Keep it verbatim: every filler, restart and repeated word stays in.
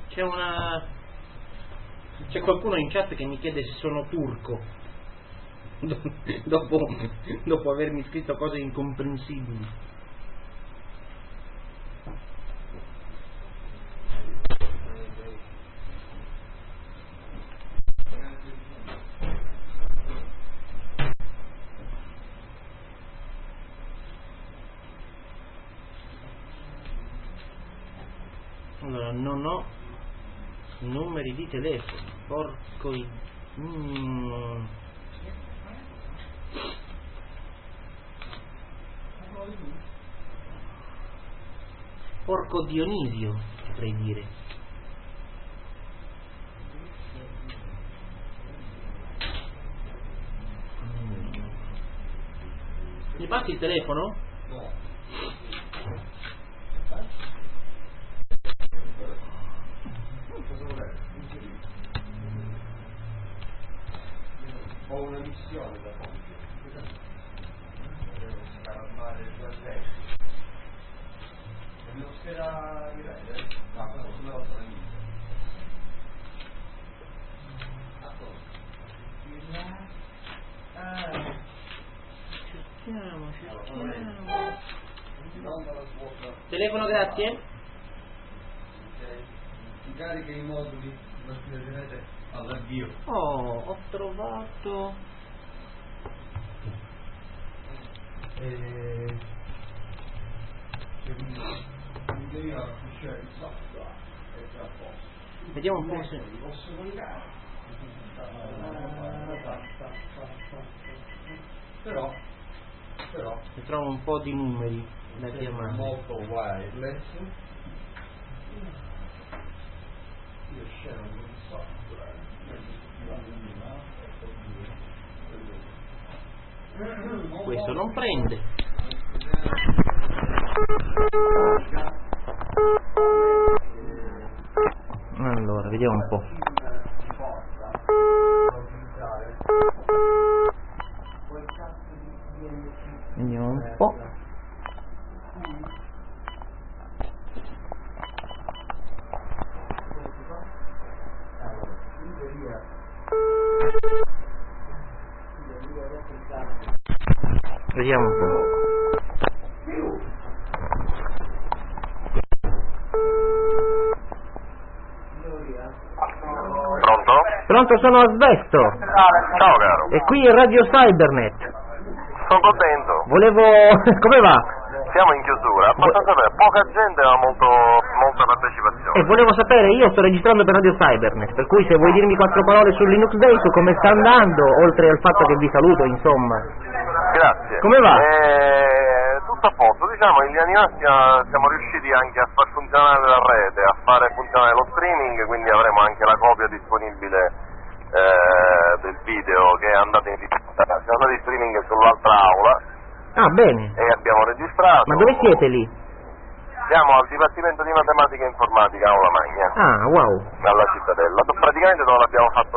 C'è una... C'è qualcuno in chat che mi chiede se sono turco. dopo, dopo avermi scritto cose incomprensibili. Allora, non ho numeri di telefono, porco i... Mm. Porco Dionisio, potrei dire. Mm. Mi passi il telefono? No. Ho una missione da compiere. Devo scaramare il giardino. E non spera di rendere? Ma no, sulla vostra amica. Ah, cerchiamo, cerchiamo. Telefono, grazie. Si carica i moduli sulla scheda di rete all'avvio. Oh, ho trovato. E... mi devi uscire il software è già a posto. Vediamo un po' se... li posso collegare. Però, però... Se trovo un po' di numeri da chiamare. Molto wireless. Io scendo il software. Questo non prende. Allora, vediamo un po'. Vediamo un po'. Vediamo un po'. Pronto? Pronto, sono Asbesto. Ciao caro. E qui è Radio Cybernet. Sono contento. Volevo... come va? Siamo in chiusura, abbastanza bene, poca gente ma molto, molta partecipazione. E volevo sapere, io sto registrando per Radio Cybernet, per cui se vuoi dirmi quattro parole su Linux Day, su come sta andando, oltre al fatto che vi saluto, insomma. Grazie. Come va? Eh, tutto a posto, diciamo in linea di massima siamo riusciti anche a far funzionare la rete, a fare funzionare lo streaming, quindi avremo anche la copia disponibile eh, del video che è andato in diretta. Siamo andati in streaming sull'altra aula. Ah, bene. E abbiamo registrato. Ma dove siete lì? Siamo al Dipartimento di Matematica e Informatica, Aula Magna. Ah, wow. Alla Cittadella. Praticamente non l'abbiamo fatto